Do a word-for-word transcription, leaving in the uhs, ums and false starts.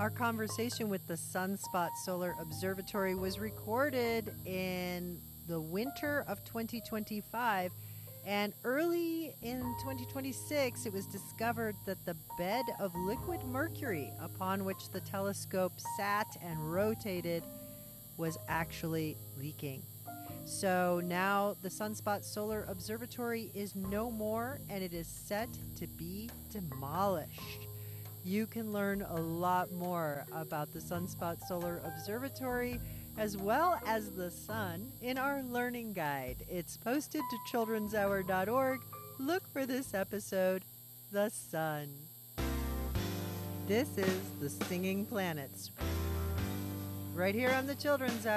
Our conversation with the Sunspot Solar Observatory was recorded in the winter of twenty twenty-five, and early in twenty twenty-six, it was discovered that the bed of liquid mercury upon which the telescope sat and rotated was actually leaking. So now the Sunspot Solar Observatory is no more, and it is set to be demolished. You can learn a lot more about the Sunspot Solar Observatory as well as the sun in our learning guide. It's posted to children's hour dot org. Look for this episode, The Sun. This is the Singing Planets, right here on the Children's Hour.